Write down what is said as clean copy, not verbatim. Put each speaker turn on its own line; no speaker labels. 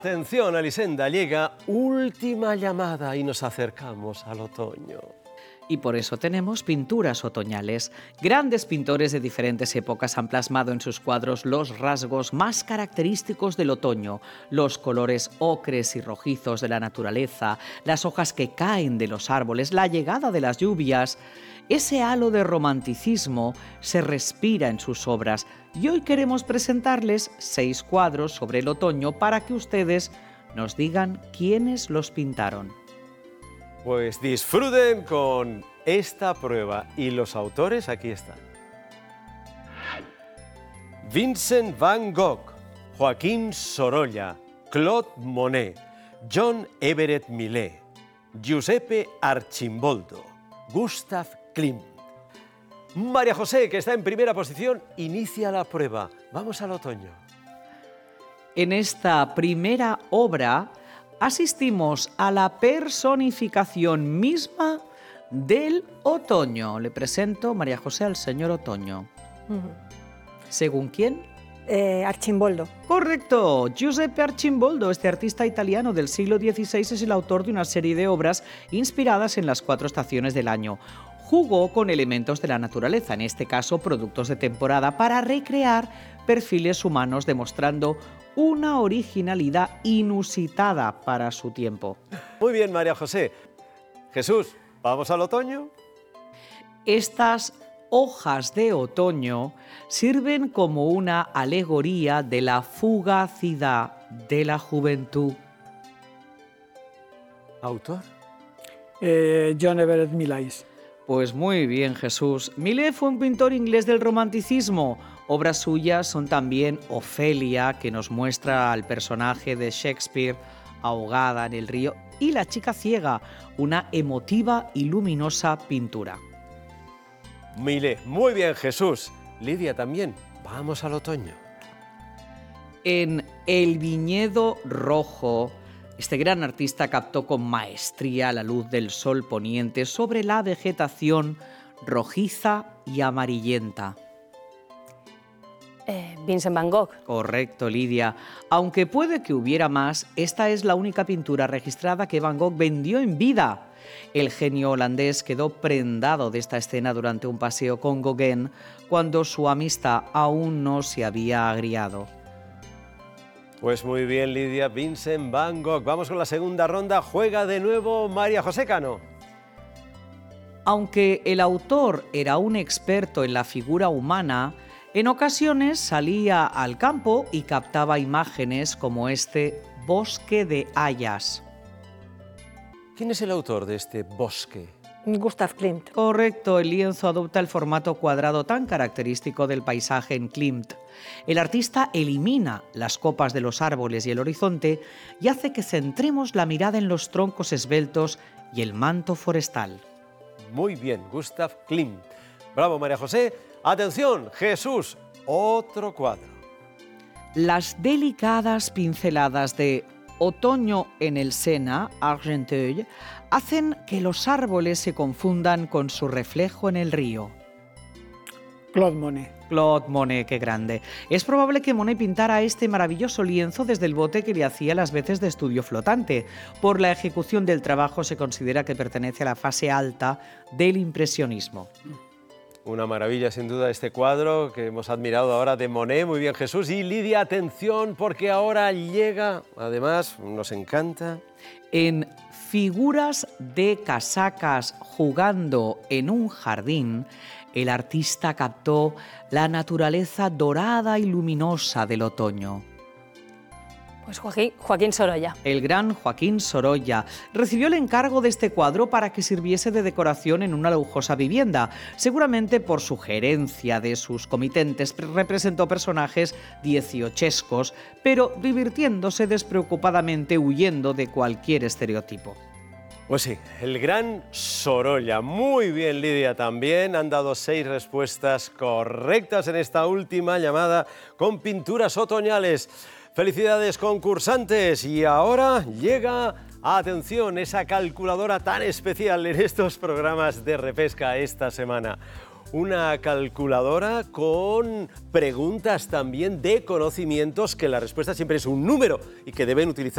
Atención, Elisenda, llega última llamada y nos acercamos al otoño.
Y por eso tenemos pinturas otoñales. Grandes pintores de diferentes épocas han plasmado en sus cuadros los rasgos más característicos del otoño, los colores ocres y rojizos de la naturaleza, las hojas que caen de los árboles, la llegada de las lluvias. Ese halo de romanticismo se respira en sus obras y hoy queremos presentarles 6 cuadros sobre el otoño para que ustedes nos digan quiénes los pintaron.
Pues disfruten con esta prueba y los autores aquí están. Vincent van Gogh, Joaquín Sorolla, Claude Monet, John Everett Millet, Giuseppe Arcimboldo, Gustav Klimt. María José, que está en primera posición, inicia la prueba. Vamos al otoño.
En esta primera obra asistimos a la personificación misma del otoño. Le presento, María José, al señor Otoño. ¿Según quién?
Arcimboldo.
Correcto, Giuseppe Arcimboldo, este artista italiano del siglo XVI, es el autor de una serie de obras inspiradas en las 4 estaciones del año. Jugó con elementos de la naturaleza, en este caso productos de temporada, para recrear perfiles humanos, demostrando una originalidad inusitada para su tiempo.
Muy bien, María José. Jesús, ¿vamos al otoño?
Estas hojas de otoño sirven como una alegoría de la fugacidad de la juventud.
¿Autor?
John Everett Millet.
Pues muy bien, Jesús. Millet fue un pintor inglés del romanticismo. Obras suyas son también Ofelia, que nos muestra al personaje de Shakespeare ahogada en el río, y La chica ciega, una emotiva y luminosa pintura.
Millet. Muy bien, Jesús. Lidia también. Vamos al otoño.
En El viñedo rojo, este gran artista captó con maestría la luz del sol poniente sobre la vegetación rojiza y amarillenta.
Vincent van Gogh.
Correcto, Lidia. Aunque puede que hubiera más, esta es la única pintura registrada que Van Gogh vendió en vida. El genio holandés quedó prendado de esta escena durante un paseo con Gauguin, cuando su amistad aún no se había agriado.
Pues muy bien, Lidia. Vincent van Gogh. Vamos con la segunda ronda. Juega de nuevo María José Cano.
Aunque el autor era un experto en la figura humana, en ocasiones salía al campo y captaba imágenes como este bosque de hayas.
¿Quién es el autor de este bosque?
Gustav Klimt.
Correcto, el lienzo adopta el formato cuadrado tan característico del paisaje en Klimt. El artista elimina las copas de los árboles y el horizonte y hace que centremos la mirada en los troncos esbeltos y el manto forestal.
Muy bien, Gustav Klimt. Bravo, María José. Atención, Jesús, otro cuadro.
Las delicadas pinceladas de Otoño en el Sena, Argenteuil, hacen que los árboles se confundan con su reflejo en el río.
Claude Monet.
Claude Monet, qué grande. Es probable que Monet pintara este maravilloso lienzo desde el bote que le hacía las veces de estudio flotante. Por la ejecución del trabajo se considera que pertenece a la fase alta del impresionismo.
Una maravilla, sin duda, este cuadro que hemos admirado ahora de Monet. Muy bien, Jesús. Y Lidia, atención, porque ahora llega, además, nos encanta.
En Figuras de casacas jugando en un jardín, el artista captó la naturaleza dorada y luminosa del otoño.
Pues Joaquín Sorolla.
El gran Joaquín Sorolla recibió el encargo de este cuadro para que sirviese de decoración en una lujosa vivienda. Seguramente por sugerencia de sus comitentes representó personajes dieciochescos, pero divirtiéndose despreocupadamente, huyendo de cualquier estereotipo.
Pues sí, el gran Sorolla. Muy bien, Lidia, también. Han dado 6 respuestas correctas en esta última llamada con pinturas otoñales. Felicidades, concursantes. Y ahora llega, atención, esa calculadora tan especial en estos programas de repesca esta semana. Una calculadora con preguntas también de conocimientos, que la respuesta siempre es un número y que deben utilizar